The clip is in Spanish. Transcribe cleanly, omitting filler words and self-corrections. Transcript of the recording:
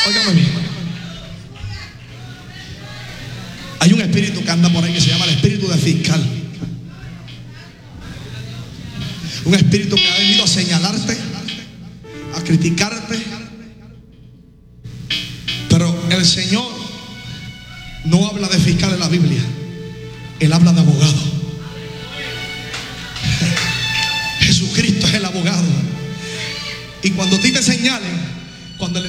Óigame bien. Hay un espíritu que anda por ahí que se llama el espíritu de fiscal. Un espíritu que ha venido a señalarte, a criticarte. Pero el Señor no habla de fiscal en la Biblia. Él habla de abogado. Jesucristo es el abogado. Y cuando a ti te señalen, cuando